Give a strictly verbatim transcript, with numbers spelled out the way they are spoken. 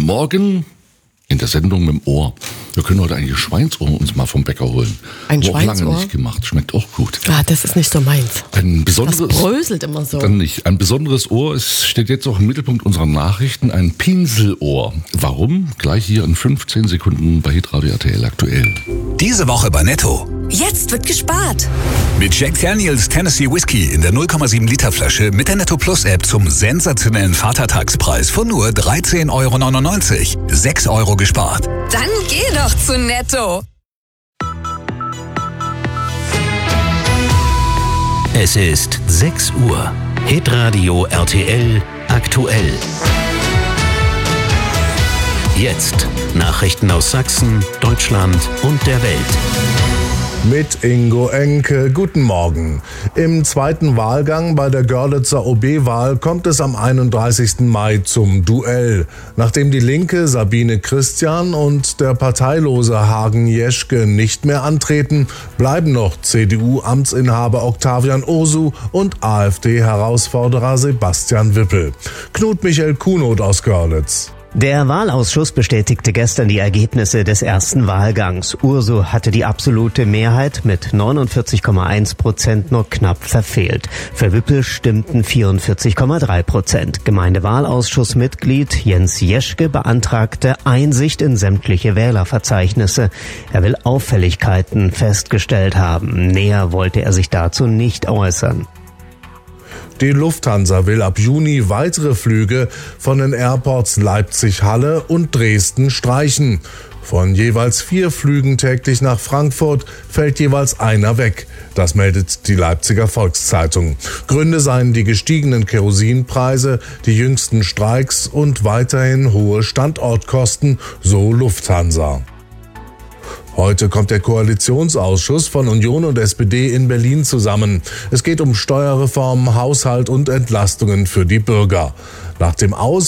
Morgen in der Sendung mit dem Ohr. Wir können heute eigentlich Schweinsohr uns mal vom Bäcker holen. Ein Haben wir auch lange Schweinsohr? nicht gemacht. Schmeckt auch gut. Ah, das ist nicht so meins. Ein besonderes, Das bröselt immer so. Dann nicht. Ein besonderes Ohr ist, steht jetzt auch im Mittelpunkt unserer Nachrichten. Ein Pinselohr. Warum? Gleich hier in fünfzehn Sekunden bei Hitradio R T L aktuell. Diese Woche bei Netto. Jetzt wird gespart. Mit Jack Daniels Tennessee Whiskey in der null Komma sieben Liter Flasche mit der Netto Plus App zum sensationellen Vatertagspreis von nur dreizehn Euro neunundneunzig. sechs Euro gespart. Dann geh doch zu Netto. Es ist sechs Uhr. Hitradio R T L aktuell. Jetzt Nachrichten aus Sachsen, Deutschland und der Welt. Mit Ingo Enke, guten Morgen. Im zweiten Wahlgang bei der Görlitzer O B-Wahl kommt es am einunddreißigsten Mai zum Duell. Nachdem die Linke Sabine Christian und der parteilose Hagen Jeschke nicht mehr antreten, bleiben noch C D U-Amtsinhaber Octavian Ursu und AfD-Herausforderer Sebastian Wippel. Knut Michael Kunoth aus Görlitz. Der Wahlausschuss bestätigte gestern die Ergebnisse des ersten Wahlgangs. Ursu hatte die absolute Mehrheit mit neunundvierzig Komma eins Prozent nur knapp verfehlt. Für Wippel stimmten vierundvierzig Komma drei Prozent. Gemeindewahlausschussmitglied Jens Jeschke beantragte Einsicht in sämtliche Wählerverzeichnisse. Er will Auffälligkeiten festgestellt haben. Näher wollte er sich dazu nicht äußern. Die Lufthansa will ab Juni weitere Flüge von den Airports Leipzig-Halle und Dresden streichen. Von jeweils vier Flügen täglich nach Frankfurt fällt jeweils einer weg. Das meldet die Leipziger Volkszeitung. Gründe seien die gestiegenen Kerosinpreise, die jüngsten Streiks und weiterhin hohe Standortkosten, so Lufthansa. Heute kommt der Koalitionsausschuss von Union und S P D in Berlin zusammen. Es geht um Steuerreform, Haushalt und Entlastungen für die Bürger. Nach dem Aus